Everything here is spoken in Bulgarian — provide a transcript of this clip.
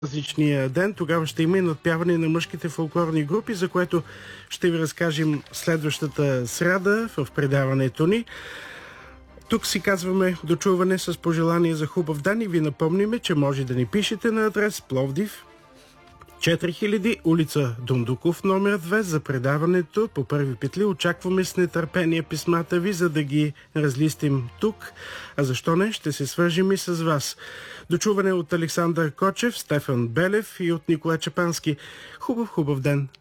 различния ден. Тогава ще има и надпяване на мъжките фолклорни групи, за което ще ви разкажем следващата сряда в предаването ни. Тук си казваме дочуване с пожелание за хубав ден и ви напомниме, че може да ни пишете на адрес Пловдив 4000, улица Дундуков, номер 2 за предаването по първи петли. Очакваме с нетърпение писмата ви, за да ги разлистим тук. А защо не, ще се свържим и с вас. Дочуване от Александър Кочев, Стефан Белев и от Николай Чепански. Хубав ден!